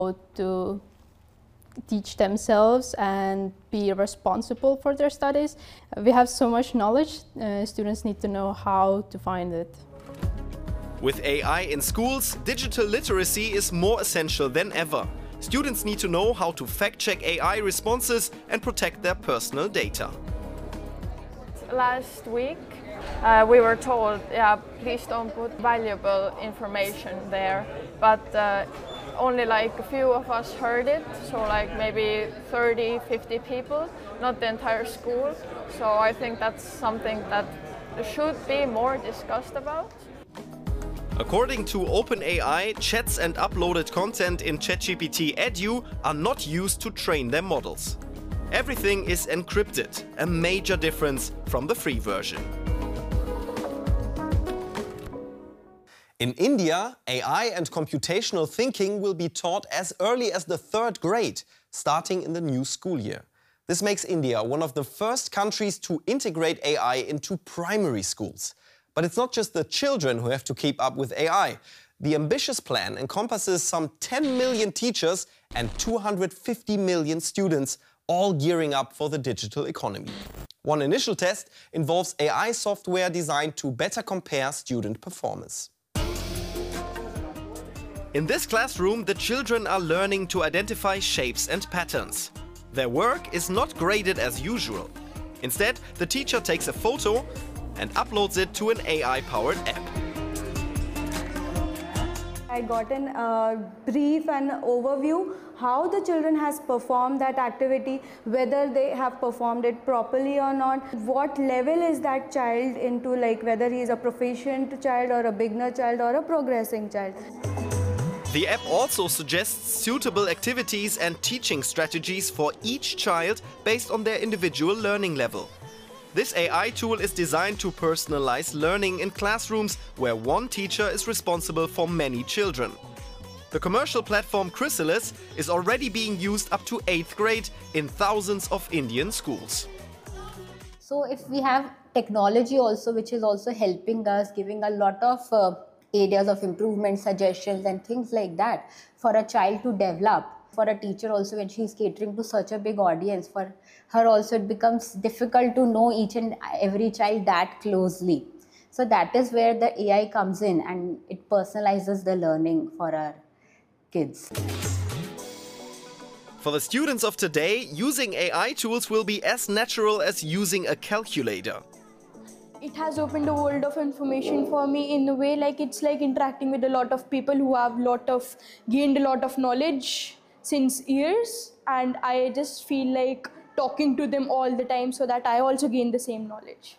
to teach themselves and be responsible for their studies. We have so much knowledge, students need to know how to find it. With AI in schools, digital literacy is more essential than ever. Students need to know how to fact-check AI responses and protect their personal data. Last week, we were told, please don't put valuable information there, but only like a few of us heard it, so like maybe 30, 50 people, not the entire school. So I think that's something that should be more discussed about. According to OpenAI, chats and uploaded content in ChatGPT Edu are not used to train their models. Everything is encrypted, a major difference from the free version. In India, AI and computational thinking will be taught as early as the 3rd grade, starting in the new school year. This makes India one of the first countries to integrate AI into primary schools. But it's not just the children who have to keep up with AI. The ambitious plan encompasses some 10 million teachers and 250 million students, all gearing up for the digital economy. One initial test involves AI software designed to better compare student performance. In this classroom, the children are learning to identify shapes and patterns. Their work is not graded as usual. Instead, the teacher takes a photo and uploads it to an AI-powered app. I got a brief and overview how the children has performed that activity, whether they have performed it properly or not, what level is that child into, like whether he is a proficient child or a beginner child or a progressing child. The app also suggests suitable activities and teaching strategies for each child based on their individual learning level. This AI tool is designed to personalize learning in classrooms where one teacher is responsible for many children. The commercial platform Chrysalis is already being used up to 8th grade in thousands of Indian schools. So if we have technology also, which is also helping us, giving a lot of areas of improvement, suggestions and things like that for a child to develop. For a teacher also, when she is catering to such a big audience, for her also it becomes difficult to know each and every child that closely. So that is where the AI comes in and it personalizes the learning for our kids. For the students of today, using AI tools will be as natural as using a calculator. It has opened a world of information for me in a way, like it's like interacting with a lot of people who have gained a lot of knowledge since years, and I just feel like talking to them all the time so that I also gain the same knowledge.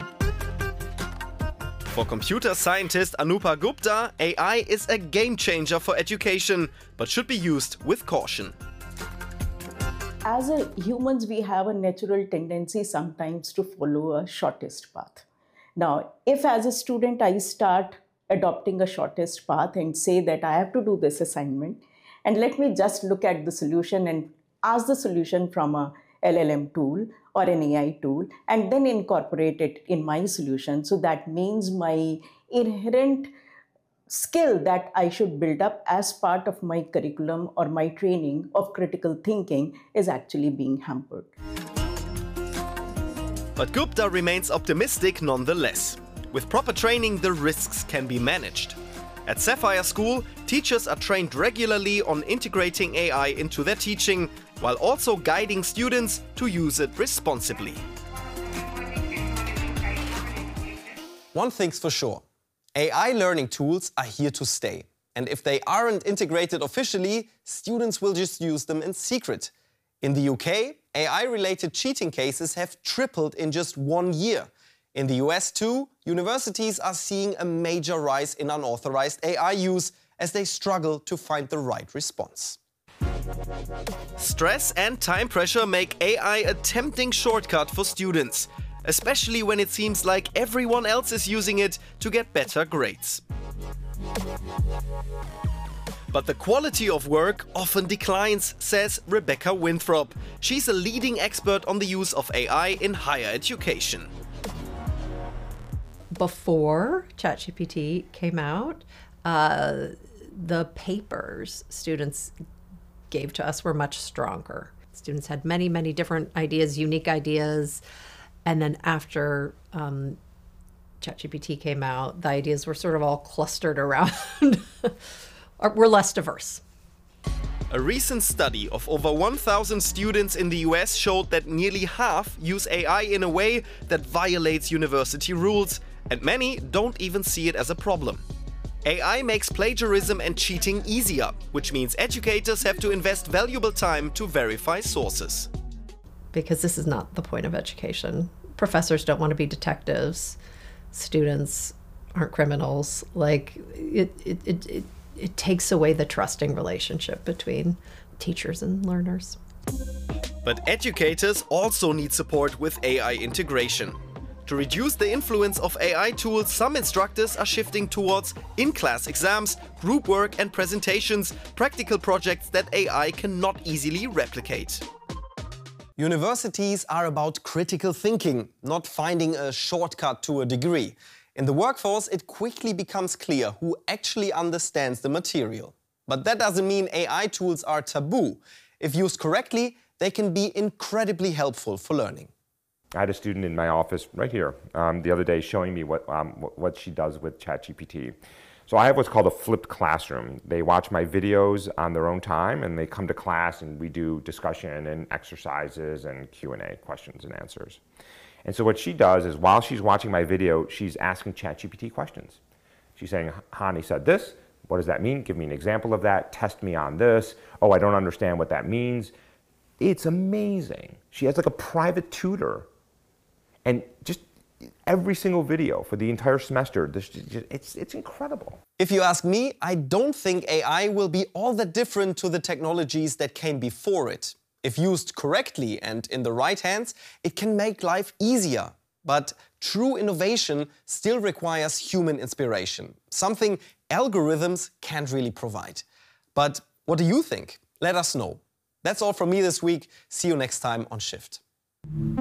For computer scientist Anupa Gupta, AI is a game changer for education, but should be used with caution. As humans, we have a natural tendency sometimes to follow a shortest path. Now, if as a student I start adopting a shortest path and say that I have to do this assignment, and let me just look at the solution and ask the solution from a LLM tool or an AI tool, and then incorporate it in my solution. So that means my inherent skill that I should build up as part of my curriculum or my training of critical thinking is actually being hampered. But Gupta remains optimistic nonetheless. With proper training, the risks can be managed. At Sapphire School, teachers are trained regularly on integrating AI into their teaching, while also guiding students to use it responsibly. One thing's for sure, AI learning tools are here to stay. And if they aren't integrated officially, students will just use them in secret. In the UK, AI-related cheating cases have tripled in just 1 year. In the US too, universities are seeing a major rise in unauthorized AI use as they struggle to find the right response. Stress and time pressure make AI a tempting shortcut for students, especially when it seems like everyone else is using it to get better grades. But the quality of work often declines, says Rebecca Winthrop. She's a leading expert on the use of AI in higher education. Before ChatGPT came out, the papers students gave to us were much stronger. Students had many, many different ideas, unique ideas. And then after ChatGPT came out, the ideas were sort of all clustered around, were less diverse. A recent study of over 1,000 students in the US showed that nearly half use AI in a way that violates university rules, and many don't even see it as a problem. AI makes plagiarism and cheating easier, which means educators have to invest valuable time to verify sources. Because this is not the point of education. Professors don't want to be detectives. Students aren't criminals. Like, it takes away the trusting relationship between teachers and learners. But educators also need support with AI integration. To reduce the influence of AI tools, some instructors are shifting towards in-class exams, group work and presentations, practical projects that AI cannot easily replicate. Universities are about critical thinking, not finding a shortcut to a degree. In the workforce, it quickly becomes clear who actually understands the material. But that doesn't mean AI tools are taboo. If used correctly, they can be incredibly helpful for learning. I had a student in my office right here the other day showing me what she does with ChatGPT. So I have what's called a flipped classroom. They watch my videos on their own time, and they come to class and we do discussion and exercises and Q&A, questions and answers. And so what she does is while she's watching my video, she's asking ChatGPT questions. She's saying, Hani said this, what does that mean? Give me an example of that, test me on this. Oh, I don't understand what that means. It's amazing. She has like a private tutor. And just every single video for the entire semester, it's incredible. If you ask me, I don't think AI will be all that different to the technologies that came before it. If used correctly and in the right hands, it can make life easier. But true innovation still requires human inspiration, something algorithms can't really provide. But what do you think? Let us know. That's all from me this week. See you next time on Shift.